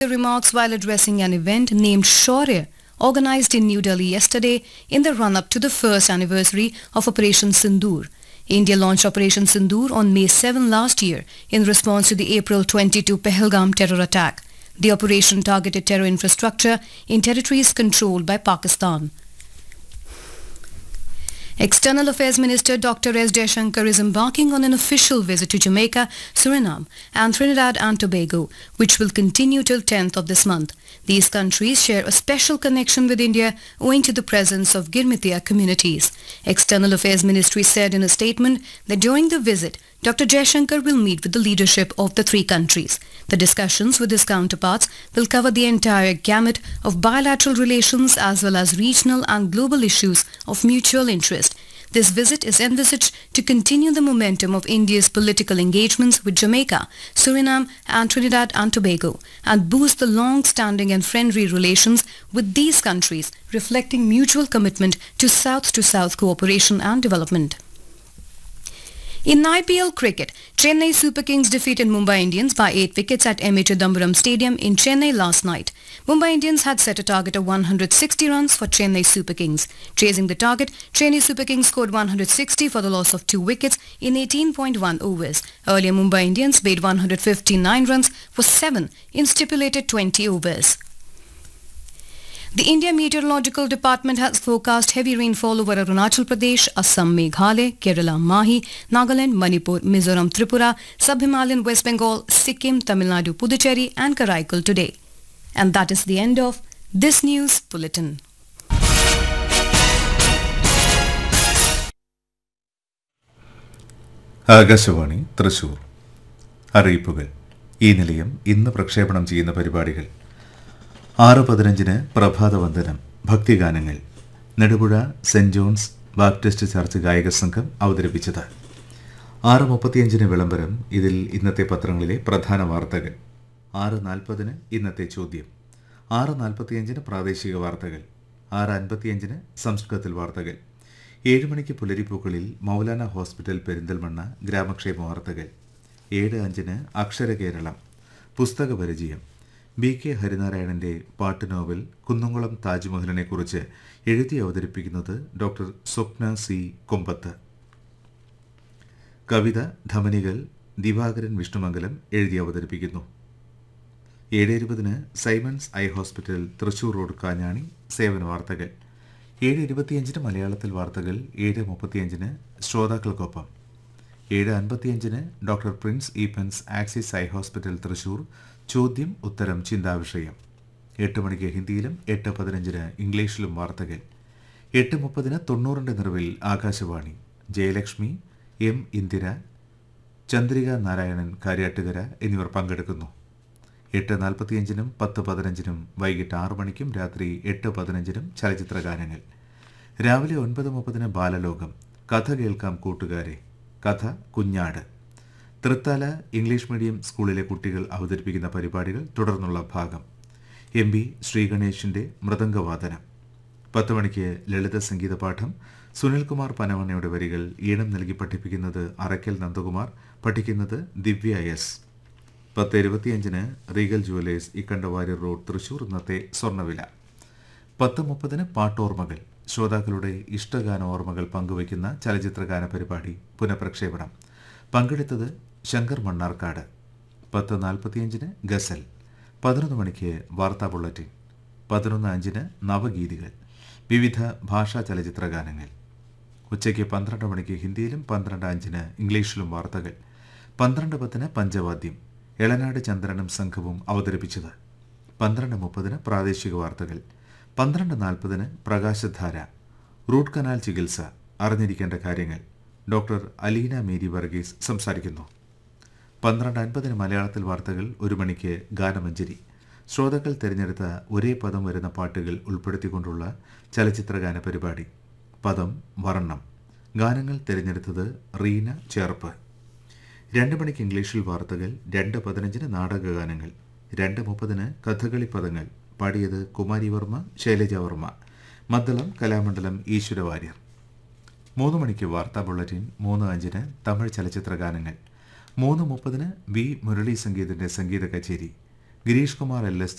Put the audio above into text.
remarks while addressing an event named Shaurya, organized in New Delhi yesterday in the run-up to the first anniversary of Operation Sindoor. India launched Operation Sindoor on May 7 last year in response to the April 22 Pahalgam terror attack. The operation targeted terror infrastructure in territories controlled by Pakistan. External Affairs Minister Dr. S. Jaishankar is embarking on an official visit to Jamaica, Suriname and Trinidad and Tobago, which will continue till 10th of this month. These countries share a special connection with India owing to the presence of Girmitiya communities. External Affairs Ministry said in a statement that during the visit, Dr. Jaishankar will meet with the leadership of the three countries. The discussions with his counterparts will cover the entire gamut of bilateral relations as well as regional and global issues of mutual interest. This visit is envisaged to continue the momentum of India's political engagements with Jamaica, Suriname and Trinidad and Tobago and boost the long-standing and friendly relations with these countries, reflecting mutual commitment to South cooperation and development. In IPL cricket, Chennai Super Kings defeated Mumbai Indians by 8 wickets at M.A. Chidambaram Stadium in Chennai last night. Mumbai Indians had set a target of 160 runs for Chennai Super Kings. Chasing the target, Chennai Super Kings scored 160 for the loss of 2 wickets in 18.1 overs. Earlier, Mumbai Indians made 159 runs for 7 in stipulated 20 overs. The India Meteorological Department has forecast heavy rainfall over Arunachal Pradesh, Assam, Meghalaya, Kerala, Mahi, Nagaland, Manipur, Mizoram, Tripura, Sub-Himalayan West Bengal, Sikkim, Tamil Nadu, Puducherry and Karaikal today. And that is the end of this news bulletin. Akashvani Thrissur അറിയിപ്പുകൾ. ഈ നിലയം ഇന്ന് പ്രക്ഷേപണം ചെയ്യുന്ന പരിപാടികൾ: 6:15 പ്രഭാതവന്ദനം, ഭക്തിഗാനങ്ങൾ, Nedupuzha saint John's Baptist church ഗായക സംഘം അവതരിപ്പിച്ചത്. 6:35 വിളംബരം. ഇതിൽ ഇന്നത്തെ പത്രങ്ങളിലെ പ്രധാന വാർത്തകൾ. 6:40 ഇന്നത്തെ ചോദ്യം. 6:45 പ്രാദേശിക വാർത്തകൾ. 6:55 സംസ്കൃതത്തിൽ വാർത്തകൾ. 7 മണിക്ക് പുലരിപ്പൂക്കളിൽ മൗലാന ഹോസ്പിറ്റൽ പെരിന്തൽമണ്ണ ഗ്രാമക്ഷേമ വാർത്തകൾ. 7:05 അക്ഷരകേരളം, പുസ്തക പരിചയം. B.K. ഹരിനാരായണന്റെ പാട്ട് നോവൽ കുന്നംകുളം താജ്മഹലിനെക്കുറിച്ച് എഴുതി അവതരിപ്പിക്കുന്നത് ഡോക്ടർ സ്വപ്ന സി കൊമ്പത്ത്. കവിത ധമനികൾ ദിവാകരൻ വിഷ്ണുമംഗലം എഴുതി അവതരിപ്പിക്കുന്നു. 7:20 Symons eye hospital Thrissur road Kanjani സേവന വാർത്തകൾ. 7:25 മലയാളത്തിൽ വാർത്തകൾ. 7:35 ശ്രോതാക്കൾക്കൊപ്പം. 7:55 doctor Prince Eappen's axis eye hospital Thrissur ചോദ്യം ഉത്തരം ചിന്താവിഷയം. 8 മണിക്ക് ഹിന്ദിയിലും 8:15 ഇംഗ്ലീഷിലും വാർത്തകൾ. 8:30 90ന്റെ നിറവിൽ ആകാശവാണി. ജയലക്ഷ്മി, എം ഇന്ദിര, ചന്ദ്രിക നാരായണൻ കാര്യാട്ടുകര എന്നിവർ പങ്കെടുക്കുന്നു. 8:45 10:15 വൈകിട്ട് 6 മണിക്കും രാത്രി 8:15 ചലച്ചിത്ര ഗാനങ്ങൾ. രാവിലെ 9:30 ബാലലോകം, കഥ കേൾക്കാം കൂട്ടുകാരെ, കഥ കുഞ്ഞാട്. തൃത്താല ഇംഗ്ലീഷ് മീഡിയം സ്കൂളിലെ കുട്ടികൾ അവതരിപ്പിക്കുന്ന പരിപാടികൾ തുടർന്നുള്ള ഭാഗം. MP ശ്രീഗണേഷിന്റെ മൃദംഗവാദനം. 10 മണിക്ക് ലളിത സംഗീത പാഠം. സുനിൽകുമാർ പനവണ്ണയുടെ വരികൾ ഈണം നൽകി പഠിപ്പിക്കുന്നത് അറക്കൽ നന്ദകുമാർ, പഠിക്കുന്നത് ദിവ്യ S. 10:25 Regal jewellers Ikkandavari road Thrissur ഇന്നത്തെ സ്വർണ്ണവില. 10:30 പാട്ടോർമ്മകൾ, ശ്രോതാക്കളുടെ ഇഷ്ടഗാന ഓർമ്മകൾ പങ്കുവയ്ക്കുന്ന ചലച്ചിത്രഗാന പരിപാടി പുനഃപ്രക്ഷേപണം. പങ്കെടുത്തത് ശങ്കർ മണ്ണാർക്കാട്. 10:45 ഗസൽ. 11 മണിക്ക് വാർത്താ ബുള്ളറ്റിൻ. 11:05 നവഗീതികൾ, വിവിധ ഭാഷാ ചലച്ചിത്ര ഗാനങ്ങൾ. ഉച്ചയ്ക്ക് 12 മണിക്ക് ഹിന്ദിയിലും 12:05 ഇംഗ്ലീഷിലും വാർത്തകൾ. 12:10 പഞ്ചവാദ്യം, എളനാട് ചന്ദ്രനും സംഘവും അവതരിപ്പിച്ചത്. 12:30 പ്രാദേശിക വാർത്തകൾ. 12:40 പ്രകാശധാര, റൂട്ട് കനാൽ ചികിത്സ, അറിഞ്ഞിരിക്കേണ്ട കാര്യങ്ങൾ. ഡോക്ടർ അലീന മേരി വർഗീസ് സംസാരിക്കുന്നു. 12:50 മലയാളത്തിൽ വാർത്തകൾ. 1 മണിക്ക് ഗാനമഞ്ജരി, ശ്രോതാക്കൾ തിരഞ്ഞെടുത്ത ഒരേ പദം വരുന്ന പാട്ടുകൾ ഉൾപ്പെടുത്തിക്കൊണ്ടുള്ള ചലച്ചിത്രഗാന പരിപാടി. പദം വർണ്ണം. ഗാനങ്ങൾ തിരഞ്ഞെടുത്തത് റീന ചേർപ്പ്. 2 മണിക്ക് ഇംഗ്ലീഷിൽ വാർത്തകൾ. 2:15 നാടകഗാനങ്ങൾ. 2:30 കഥകളി പദങ്ങൾ. പാടിയത് കുമാരി വർമ്മ, ശൈലജ വർമ്മ. മദ്ദളം കലാമണ്ഡലം ഈശ്വരവാര്യർ. 3 മണിക്ക് വാർത്താ ബുള്ളറ്റിൻ. 3:05 തമിഴ് ചലച്ചിത്ര ഗാനങ്ങൾ. 3:30 വി മുരളി സംഗീതന്റെ സംഗീത കച്ചേരി. ഗിരീഷ് കുമാർ LS